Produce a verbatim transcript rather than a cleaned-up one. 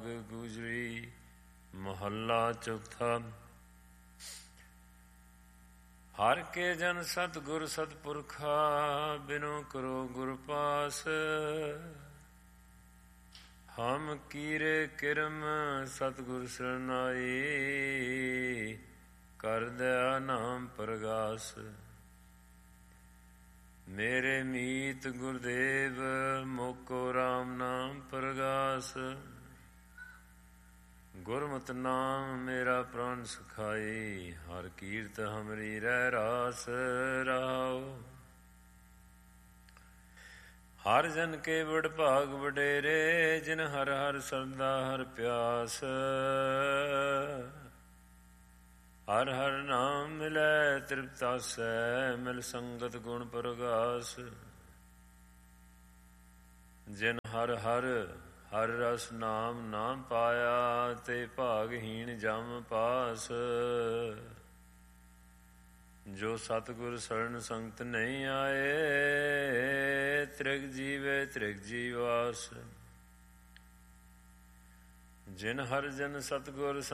ਗੁਜਰੀ। ਮਹੱਲਾ ਚੌਥਾ। ਹਰ ਕੇ ਜਨ ਸਤਿਗੁਰ ਸਤਿਪੁਰਖਾ, ਬਿਨੋ ਕਰੋ ਗੁਰ ਪਾਸ। ਹਮ ਕੀਰੇ ਕਿਰਮ ਸਤਿਗੁਰ ਸਰਨਾਈ, ਕਰ ਦਇਆ ਨਾਮ ਪ੍ਰਗਾਸ। ਮੇਰੇ ਮੀਤ ਗੁਰਦੇਵ, ਮੋਕੋ ਰਾਮ ਨਾਮ ਪ੍ਰਗਾਸ। ਗੁਰਮਤਿ ਨਾਮ ਮੇਰਾ ਪ੍ਰਾਨ ਸੁਖਾਈ, ਹਰ ਕੀਰਤ ਹਮਰੀ ਰਹਿ ਰਾਸ ਰਹਾਉ। ਹਰ ਜਨ ਕੇ ਬੜ ਭਾਗ ਵਡੇਰੇ, ਜਿਨ ਹਰ ਹਰ ਸਰਦਾ ਹਰ ਪਿਆਸ। ਹਰ ਹਰ ਨਾਮ ਮਿਲੈ ਤ੍ਰਿਪਤਾਸੈ, ਮਿਲ ਸੰਗਤ ਗੁਣ ਪ੍ਰਗਾਸ। ਜਿਨ ਹਰ ਹਰ ਹਰ ਰਸ ਨਾਮ ਨਾ ਪਾਇਆ, ਤੇ ਭਾਗਹੀਣ ਜਮ ਪਾਸ। ਜੋ ਸਤਿਗੁਰ ਸਰਣ ਸੰਗਤ ਨਹੀਂ ਆਏ, ਤ੍ਰਿਗ ਜੀਵੇ ਤ੍ਰਿਗ ਜੀਵਾਸ। ਜਿਨ ਹਰ ਜਨ ਸਤਿਗੁਰ